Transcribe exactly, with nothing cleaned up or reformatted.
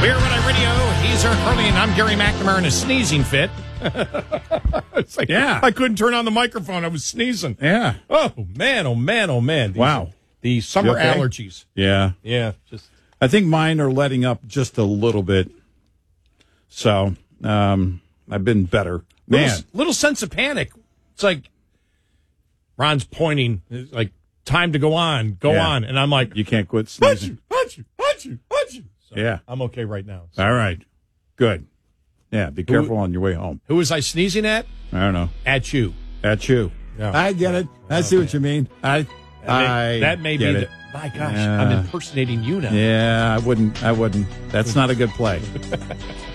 We're Red Eye Radio. He's Eric Curley, and I'm Gary McNamara in a sneezing fit. It's like, yeah. I couldn't turn on the microphone. I was sneezing. Yeah. Oh, man, oh, man, oh, man. These, Wow. The summer okay? allergies. Yeah. Yeah. Just. I think mine are letting up just a little bit. So, um, I've been better. Man. Little, little sense of panic. It's like Ron's pointing, it's like, time to go on, go Yeah. on. And I'm like, You can't quit sneezing. Achoo, achoo, achoo. So Yeah. I'm okay right now. So. All right. Good. Yeah, be careful on your way home. Who was I sneezing at? I don't know. At you. At you. Yeah. I get it. I see what you mean. I, That may, I that may get be it. the, my gosh, Yeah. I'm impersonating you now. Yeah, I wouldn't. I wouldn't. That's not a good play.